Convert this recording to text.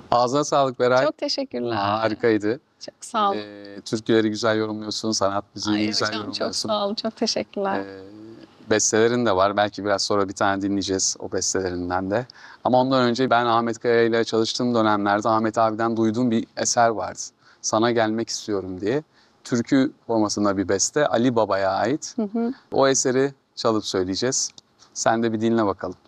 Ağzına sağlık Beray. Çok teşekkürler. Harikaydı. Çok sağ olun. Türküleri güzel yorumluyorsun, sanat müziğini Ay güzel hocam çok yorumluyorsun. sağ olun. Çok teşekkürler. Bestelerin de var. Belki biraz sonra bir tane dinleyeceğiz o bestelerinden de. Ama ondan önce ben Ahmet Kaya ile çalıştığım dönemlerde Ahmet abiden duyduğum bir eser vardı. Sana gelmek istiyorum diye. Türkü formasında bir beste. Ali Baba'ya ait. O eseri çalıp söyleyeceğiz. Sen de bir dinle bakalım.